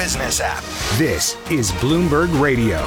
business app. This is Bloomberg Radio.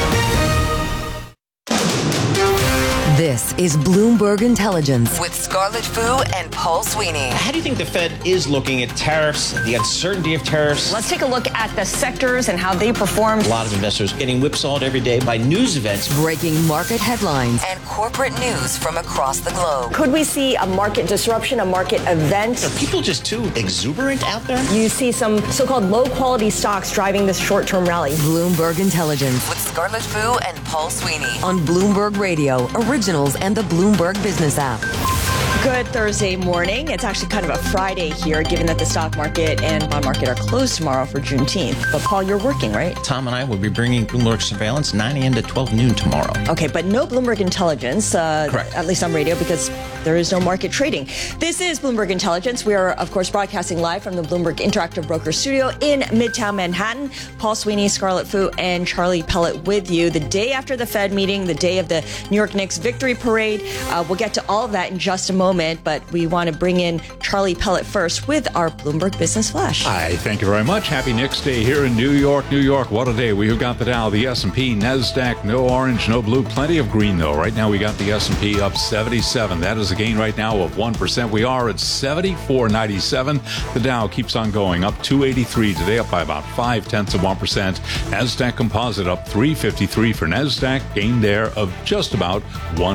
This is Bloomberg Intelligence with Scarlett Fu and Paul Sweeney. How do you think the Fed is looking at tariffs, the uncertainty of tariffs? Let's take a look at the sectors and how they performed. A lot of investors getting whipsawed every day by news events. Breaking market headlines and corporate news from across the globe. Could we see a market disruption, a market event? Are people just too exuberant out there? You see some so-called low-quality stocks driving this short-term rally. Bloomberg Intelligence with Scarlett Fu and Paul Sweeney on Bloomberg Radio, Originals and the Bloomberg Business app. Good Thursday morning. It's actually kind of a Friday here, given that the stock market and bond market are closed tomorrow for Juneteenth. But Paul, you're working, right? Tom and I will be bringing Bloomberg Surveillance 9 a.m. to 12 noon tomorrow. Okay, but no Bloomberg Intelligence, Correct. At least on radio, because there is no market trading. This is Bloomberg Intelligence. We are, of course, broadcasting live from the Bloomberg Interactive Broker Studio in Midtown Manhattan. Paul Sweeney, Scarlett Fu, and Charlie Pellet with you. The day after the Fed meeting, the day of the New York Knicks victory parade. We'll get to all of that in just a moment, but we want to bring in Charlie Pellet first with our Bloomberg Business Flash. Hi, thank you very much. Happy Knicks Day here in New York. New York, what a day. We've got the Dow, the S&P, NASDAQ, no orange, no blue, plenty of green, though. Right now, we got the S&P up 77. That is a gain right now of 1%. We are at 74.97. The Dow keeps on going, up 283 today, up by about 0.5%. NASDAQ Composite up 353 for NASDAQ, gain there of just about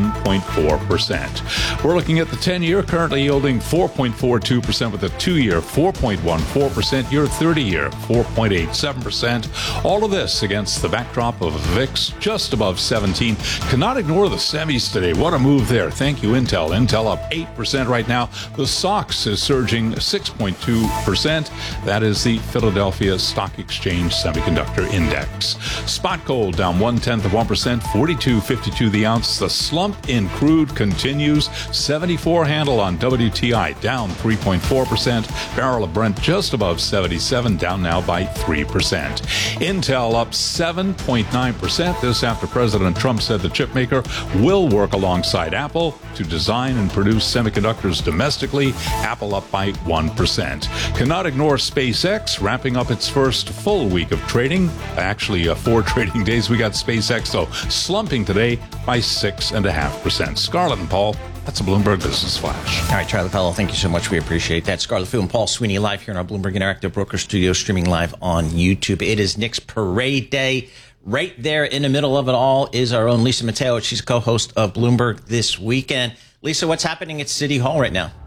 1.4%. We're looking at the 10-year, currently yielding 4.42% with a 2-year 4.14%, your 30-year 4.87%. All of this against the backdrop of a VIX just above 17. Cannot ignore the semis today. What a move there. Thank you, Intel. Intel up 8% right now. The SOX is surging 6.2%. That is the Philadelphia Stock Exchange Semiconductor Index. Spot gold down 0.1%, 42.52 the ounce. The slump in crude continues. 74 handle on WTI, down 3.4%. Barrel of Brent just above 77, down now by 3%. Intel up 7.9%. This after President Trump said the chip maker will work alongside Apple to design and produce semiconductors domestically. Apple up by 1%. Cannot ignore SpaceX, wrapping up its first full week of trading. Actually, 4 trading days. We got SpaceX, though, slumping today by 6.5%. Scarlett and Paul, that's a Bloomberg Business Flash. All right, Charlie Pellet, thank you so much. We appreciate that. Scarlett Fu and Paul Sweeney live here in our Bloomberg Interactive Broker Studio, streaming live on YouTube. It is Knicks Parade Day. Right there in the middle of it all is our own Lisa Mateo. She's a co-host of Bloomberg This Weekend. Lisa, what's happening at City Hall right now?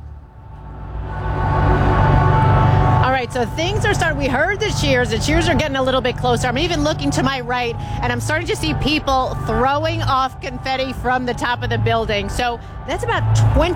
So things are starting. We heard the cheers. The cheers are getting a little bit closer. I'm even looking to my right, and I'm starting to see people throwing off confetti from the top of the building. So that's about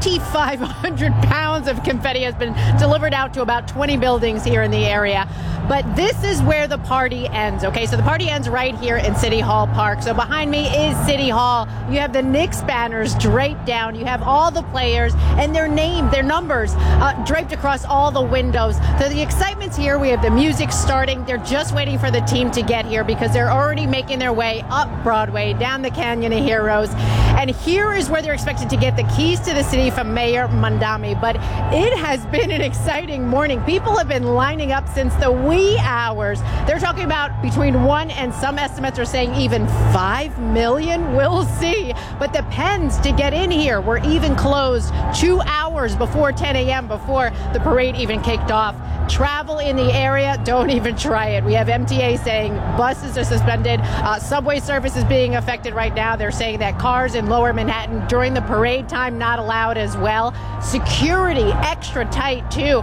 2,500 pounds of confetti has been delivered out to about 20 buildings here in the area. But this is where the party ends, okay? So the party ends right here in City Hall Park. So behind me is City Hall. You have the Knicks banners draped down. You have all the players and their name, their numbers draped across all the windows. So the excitement's here. We have the music starting. They're just waiting for the team to get here because they're already making their way up Broadway, down the Canyon of Heroes. And here is where they're expected to get the keys to the city from Mayor Mamdani. But it has been an exciting morning. People have been lining up since the wee hours. They're talking about between 1 and some estimates are saying even 5 million. We'll see. But the pens to get in here were even closed 2 hours before 10 a.m., before the parade even kicked off. Travel in the area, don't even try it. We have MTA saying buses are suspended. Subway service is being affected right now. They're saying that cars in Lower Manhattan during the parade time not allowed as well. Security extra tight too.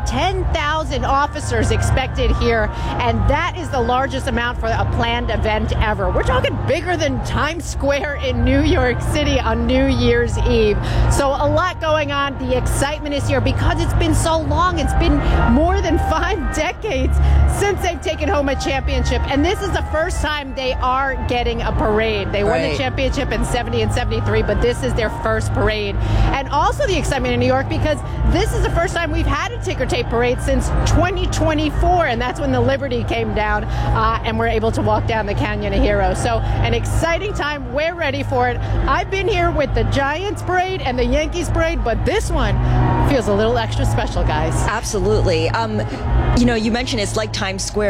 10,000 officers expected here, and that is the largest amount for a planned event ever. We're talking bigger than Times Square in New York City on New Year's Eve. So a lot going on. The excitement is here because it's been so long. It's been more than 5 decades since they've taken home a championship, and this is the first time they are getting a parade. They won the championship in 70 and 73, but this is their first parade. And also the excitement in New York because this is the first time we've had a ticker tape parade since 2024, and that's when the Liberty came down and we're able to walk down the Canyon of Heroes. So an exciting time. We're ready for it. I've been here with the Giants parade and the Yankees parade, but this one feels a little extra special, guys. Absolutely. You mentioned it's like Times Square.